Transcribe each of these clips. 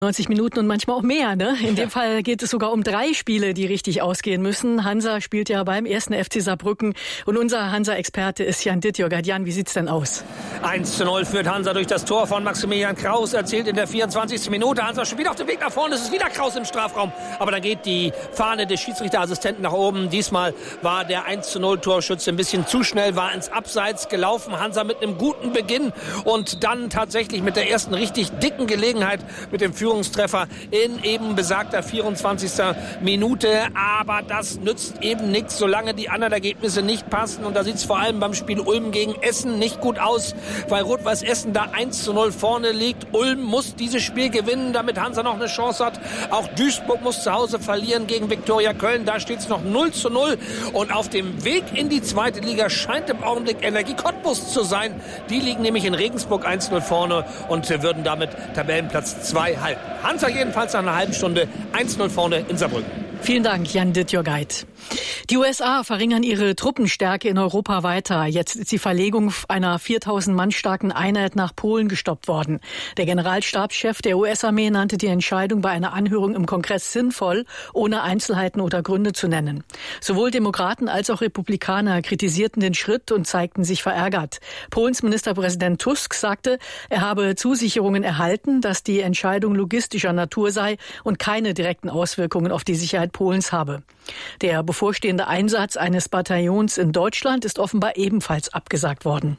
90 Minuten und manchmal auch mehr, ne? In dem Fall geht es sogar um 3 Spiele, die richtig ausgehen müssen. Hansa spielt ja beim 1. FC Saarbrücken und unser Hansa-Experte ist Jan Dittjörgert. Jan, wie sieht's denn aus? 1:0 führt Hansa durch das Tor von Maximilian Kraus, erzielt in der 24. Minute. Hansa schon wieder auf dem Weg nach vorne, es ist wieder Kraus im Strafraum. Aber dann geht die Fahne des Schiedsrichterassistenten nach oben. Diesmal war der 1:0-Torschütze ein bisschen zu schnell, war ins Abseits gelaufen. Hansa mit einem guten Beginn und dann tatsächlich mit der ersten richtig dicken Gelegenheit mit dem Führungstreffer in eben besagter 24. Minute. Aber das nützt eben nichts, solange die anderen Ergebnisse nicht passen. Und da sieht es vor allem beim Spiel Ulm gegen Essen nicht gut aus, weil Rot-Weiß Essen da 1:0 vorne liegt. Ulm muss dieses Spiel gewinnen, damit Hansa noch eine Chance hat. Auch Duisburg muss zu Hause verlieren gegen Viktoria Köln. Da steht es noch 0:0. Und auf dem Weg in die zweite Liga scheint im Augenblick Energie Cottbus zu sein. Die liegen nämlich in Regensburg 1:0 vorne und würden damit Tabellenplatz 2 halten. Hansa jedenfalls nach einer halben Stunde 1:0 vorne in Saarbrücken. Vielen Dank, Jan Dittjörgert. Die USA verringern ihre Truppenstärke in Europa weiter. Jetzt ist die Verlegung einer 4.000 Mann starken Einheit nach Polen gestoppt worden. Der Generalstabschef der US-Armee nannte die Entscheidung bei einer Anhörung im Kongress sinnvoll, ohne Einzelheiten oder Gründe zu nennen. Sowohl Demokraten als auch Republikaner kritisierten den Schritt und zeigten sich verärgert. Polens Ministerpräsident Tusk sagte, er habe Zusicherungen erhalten, dass die Entscheidung logistischer Natur sei und keine direkten Auswirkungen auf die Sicherheit Polens habe. Der bevorstehende Einsatz eines Bataillons in Deutschland ist offenbar ebenfalls abgesagt worden.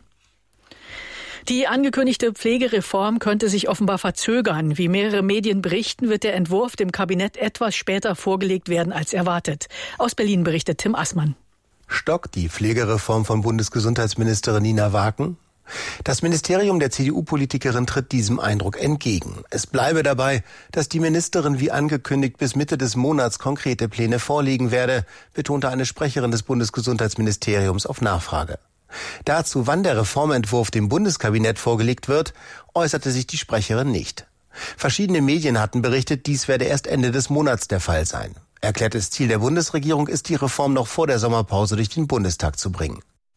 Die angekündigte Pflegereform könnte sich offenbar verzögern. Wie mehrere Medien berichten, wird der Entwurf dem Kabinett etwas später vorgelegt werden als erwartet. Aus Berlin berichtet Tim Assmann. Stockt die Pflegereform von Bundesgesundheitsministerin Nina Waken? Das Ministerium der CDU-Politikerin tritt diesem Eindruck entgegen. Es bleibe dabei, dass die Ministerin wie angekündigt bis Mitte des Monats konkrete Pläne vorlegen werde, betonte eine Sprecherin des Bundesgesundheitsministeriums auf Nachfrage. Dazu, wann der Reformentwurf dem Bundeskabinett vorgelegt wird, äußerte sich die Sprecherin nicht. Verschiedene Medien hatten berichtet, dies werde erst Ende des Monats der Fall sein. Erklärtes Ziel der Bundesregierung ist, die Reform noch vor der Sommerpause durch den Bundestag zu bringen.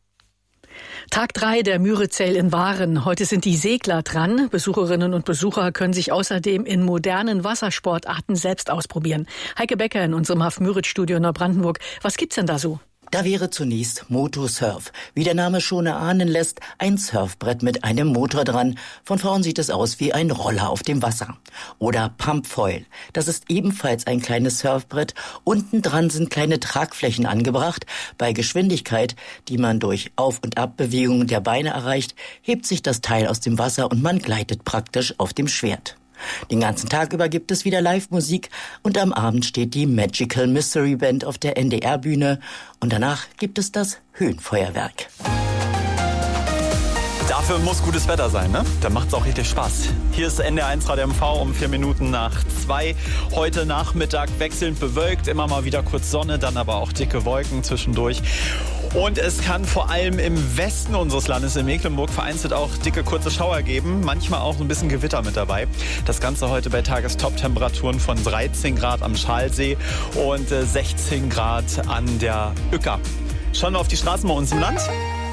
Tag 3 der Müritz-Sail in Waren. Heute sind die Segler dran. Besucherinnen und Besucher können sich außerdem in modernen Wassersportarten selbst ausprobieren. Heike Becker in unserem Haff-Müritz-Studio in Neubrandenburg. Was gibt's denn da so? Da wäre zunächst Motosurf. Wie der Name schon erahnen lässt, ein Surfbrett mit einem Motor dran. Von vorn sieht es aus wie ein Roller auf dem Wasser. Oder Pumpfoil. Das ist ebenfalls ein kleines Surfbrett. Unten dran sind kleine Tragflächen angebracht. Bei Geschwindigkeit, die man durch Auf- und Abbewegungen der Beine erreicht, hebt sich das Teil aus dem Wasser und man gleitet praktisch auf dem Schwert. Den ganzen Tag über gibt es wieder Live-Musik und am Abend steht die Magical Mystery Band auf der NDR-Bühne und danach gibt es das Höhenfeuerwerk. Dafür muss gutes Wetter sein, ne? Dann macht's auch richtig Spaß. Hier ist NDR1 Radio MV um 4 Minuten nach 2. Heute Nachmittag wechselnd bewölkt, immer mal wieder kurz Sonne, dann aber auch dicke Wolken zwischendurch. Und es kann vor allem im Westen unseres Landes, in Mecklenburg, vereinzelt auch dicke, kurze Schauer geben. Manchmal auch ein bisschen Gewitter mit dabei. Das Ganze heute bei Tagestop-Temperaturen von 13 Grad am Schalsee und 16 Grad an der Uecker. Schauen wir auf die Straßen bei uns im Land.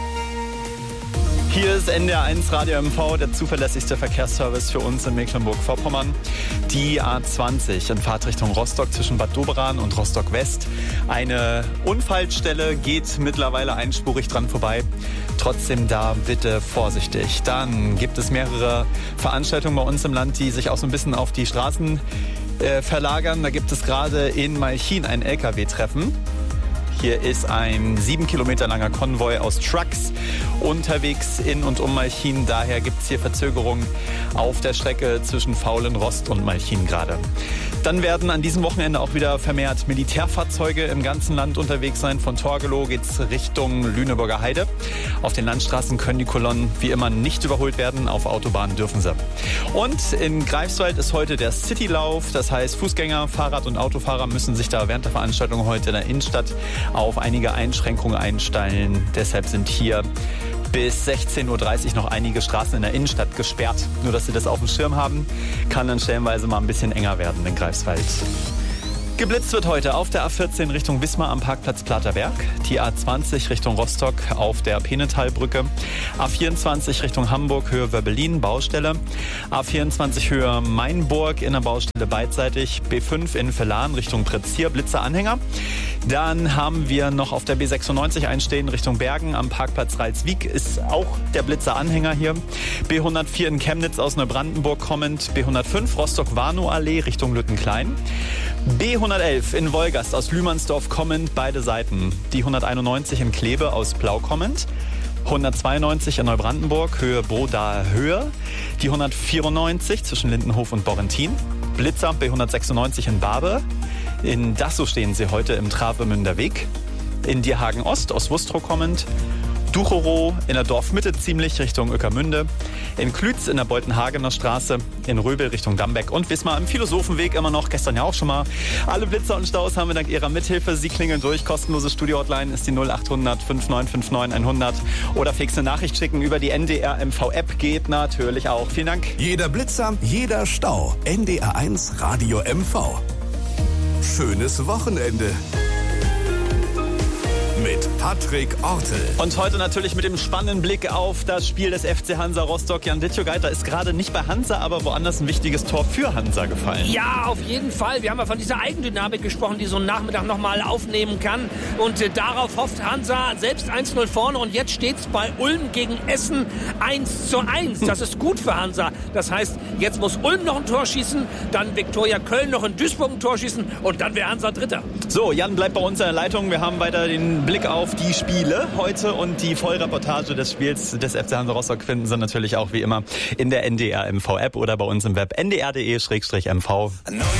Hier ist NDR1 Radio MV, der zuverlässigste Verkehrsservice für uns in Mecklenburg-Vorpommern. Die A20 in Fahrtrichtung Rostock zwischen Bad Doberan und Rostock West. Eine Unfallstelle geht mittlerweile einspurig dran vorbei. Trotzdem da bitte vorsichtig. Dann gibt es mehrere Veranstaltungen bei uns im Land, die sich auch so ein bisschen auf die Straßen verlagern. Da gibt es gerade in Malchin ein LKW-Treffen. Hier ist ein 7 Kilometer langer Konvoi aus Trucks unterwegs in und um Malchin. Daher gibt es hier Verzögerungen auf der Strecke zwischen Faulenrost und Malchin gerade. Dann werden an diesem Wochenende auch wieder vermehrt Militärfahrzeuge im ganzen Land unterwegs sein. Von Torgelow geht es Richtung Lüneburger Heide. Auf den Landstraßen können die Kolonnen wie immer nicht überholt werden. Auf Autobahnen dürfen sie. Und in Greifswald ist heute der Citylauf. Das heißt, Fußgänger, Fahrrad- und Autofahrer müssen sich da während der Veranstaltung heute in der Innenstadt auf einige Einschränkungen einstellen. Deshalb sind hier bis 16.30 Uhr noch einige Straßen in der Innenstadt gesperrt. Nur, dass Sie das auf dem Schirm haben, kann dann stellenweise mal ein bisschen enger werden in Greifswald. Geblitzt wird heute auf der A14 Richtung Wismar am Parkplatz Platerberg, die A20 Richtung Rostock auf der Penetalbrücke, A24 Richtung Hamburg Höhe Wöbbelin, Baustelle, A24 Höhe Mainburg in der Baustelle beidseitig, B5 in Vellan Richtung Pretzier, Blitzeranhänger. Dann haben wir noch auf der B96 einstehen Richtung Bergen am Parkplatz Ralswiek, ist auch der Blitzeranhänger hier. B104 in Chemnitz aus Neubrandenburg kommend, B105 Rostock-Warnow-Allee Richtung Lüttenklein. B111 in Wolgast aus Lühmannsdorf kommend, beide Seiten. Die 191 in Kleve aus Plau kommend. 192 in Neubrandenburg, Höhe Bodaer Höhe. Die 194 zwischen Lindenhof und Borrentin. Blitzer B196 in Barbe. In Dassow stehen sie heute im Travemünder Weg. In Dierhagen Ost aus Wustrow kommend. Duchorow in der Dorfmitte ziemlich Richtung Ueckermünde. In Klütz in der Beutenhagener Straße. In Röbel Richtung Dambeck und Wismar im Philosophenweg immer noch. Gestern ja auch schon mal. Alle Blitzer und Staus haben wir dank Ihrer Mithilfe. Sie klingeln durch. Kostenlose Studio-Hotline ist die 0800 5959 100. Oder fix eine Nachricht schicken über die NDR-MV-App. Geht natürlich auch. Vielen Dank. Jeder Blitzer, jeder Stau. NDR1 Radio MV. Schönes Wochenende. Mit Patrick Ortel. Und heute natürlich mit dem spannenden Blick auf das Spiel des FC Hansa Rostock. Jan Ditjogaita ist gerade nicht bei Hansa, aber woanders ein wichtiges Tor für Hansa gefallen. Ja, auf jeden Fall. Wir haben ja von dieser Eigendynamik gesprochen, die so einen Nachmittag nochmal aufnehmen kann. Und darauf hofft Hansa selbst 1-0 vorne. Und jetzt steht es bei Ulm gegen Essen 1:1. Das ist gut für Hansa. Das heißt, jetzt muss Ulm noch ein Tor schießen, dann Viktoria Köln noch in Duisburg ein Tor schießen und dann wäre Hansa Dritter. So, Jan bleibt bei uns in der Leitung. Wir haben weiter den Blick auf die Spiele heute und die Vollreportage des Spiels des FC Hansa Rostock finden Sie natürlich auch wie immer in der NDR MV App oder bei uns im Web ndr.de/mv.